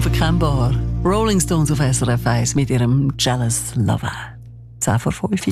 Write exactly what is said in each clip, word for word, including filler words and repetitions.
unverkennbar. Rolling Stones auf S R F eins mit ihrem Jealous Lover. zehn vor fünf.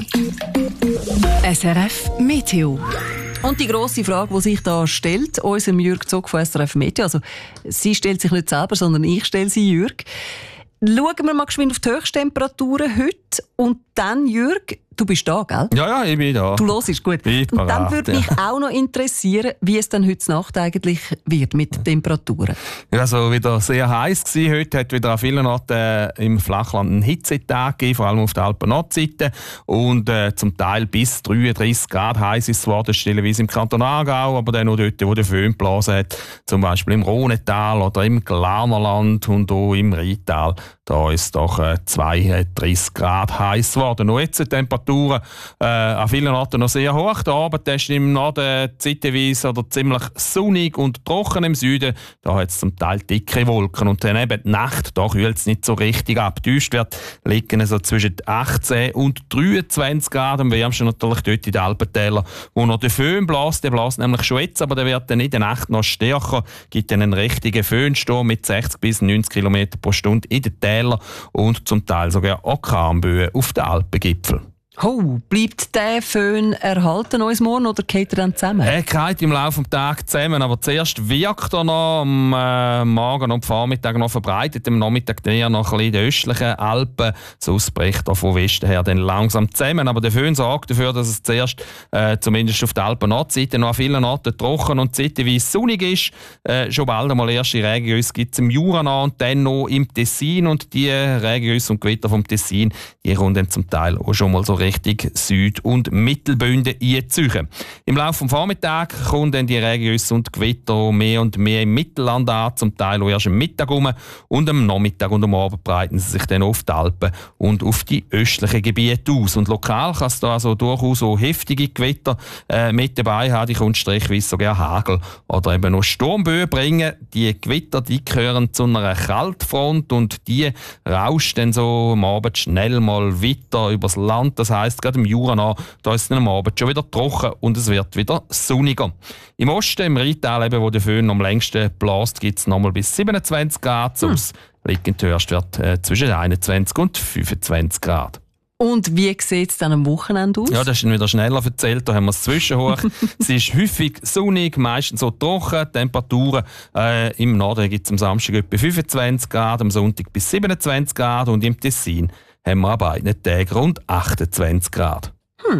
S R F Meteo. Und die grosse Frage, die sich da stellt, unserem Jürg Zog von S R F Meteo, also sie stellt sich nicht selber, sondern ich stelle sie Jürg. Schauen wir mal geschwind auf die Höchsttemperaturen heute und dann, Jürg, du bist da, gell? Ja, ja, ich bin da. Du hörst, gut. Bin und dann parat, würde ja. mich auch noch interessieren, wie es dann heute Nacht eigentlich wird mit den Temperaturen. Ja, also wieder sehr heiß gewesen. Heute hat wieder an vielen Orten äh, im Flachland einen Hitzetag gegeben, vor allem auf der Alpen-Nordseite. Und äh, zum Teil bis dreiunddreissig Grad heiß ist es geworden, stellenweise im Kanton Aargau, aber dann noch dort, wo der Föhn geblasen hat, zum Beispiel im Rhonetal oder im Glarnerland und auch im Rheintal. Da ist doch äh, zweiunddreissig Grad heiß geworden. Noch jetzt die Temperaturen äh, an vielen Orten noch sehr hoch. Der Abend ist im Norden zeitweise oder ziemlich sonnig und trocken im Süden. Da hat es zum Teil dicke Wolken. Und dann eben die Nacht, da kühlt es nicht so richtig ab. Die Höchstwerte liegen so zwischen achtzehn und dreiundzwanzig Grad. Am wärmsten natürlich dort in den Alpentälern, wo noch der Föhn bläst. Der bläst nämlich schon jetzt, aber der wird dann in der Nacht noch stärker. Gibt dann einen richtigen Föhnsturm mit sechzig bis neunzig Kilometer pro Stunde in den Tälern und zum Teil sogar Orkanböen auf den Alpengipfeln. Oh, bleibt der Föhn erhalten uns morgen oder geht er dann zusammen? Er geht im Laufe des Tages zusammen, aber zuerst wirkt er noch am äh, Morgen und Vormittag noch verbreitet, am Nachmittag eher noch ein bisschen in den östlichen Alpen. Sonst bricht er von Westen her dann langsam zusammen. Aber der Föhn sorgt dafür, dass es zuerst, äh, zumindest auf der Alpen-Nordseite, noch an vielen Orten trocken und zeitweise sonnig ist. Äh, schon bald einmal erste Regengüsse gibt es im Jura und dann noch im Tessin. Und die Regengüsse und Gewitter vom Tessin, die kommen dann zum Teil auch schon mal so Richtung Süd- und Mittelbünden einziehen. Im Laufe des Vormittags kommen dann die Regengüsse und Gewitter mehr und mehr im Mittelland an, zum Teil auch erst am Mittag rum. Und am Nachmittag und am Abend breiten sie sich dann auf die Alpen und auf die östlichen Gebiete aus. Und lokal kann es da also durchaus so heftige Gewitter äh, mit dabei haben. Die kommt strichweise sogar Hagel oder eben noch Sturmböen bringen. Die Gewitter, die gehören zu einer Kaltfront und die rauscht dann so am Abend schnell mal weiter übers Land. Das heisst, gerade im Jura, da ist es am Abend schon wieder trocken und es wird wieder sonniger. Im Osten, im Rheintal, eben, wo der Föhn am längsten bläst, gibt es nochmal bis siebenundzwanzig Grad. Hm. Aus liegt der Höchstwert äh, zwischen einundzwanzig und fünfundzwanzig Grad. Und wie sieht es dann am Wochenende aus? Ja, das ist dann wieder schneller erzählt. Da haben wir es zwischenhoch. Es ist häufig sonnig, meistens so trocken. Temperaturen äh, im Norden gibt es am Samstag etwa fünfundzwanzig Grad, am Sonntag bis siebenundzwanzig Grad und im Tessin haben wir an beiden Tagen rund achtundzwanzig Grad. Hm.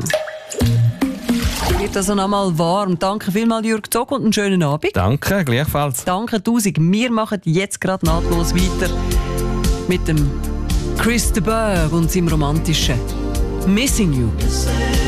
Wird also noch mal warm. Danke vielmals, Jürg Zog, und einen schönen Abend. Danke, gleichfalls. Danke tausend. Wir machen jetzt gerade nahtlos weiter mit dem Chris de Burgh und seinem romantischen Missing You.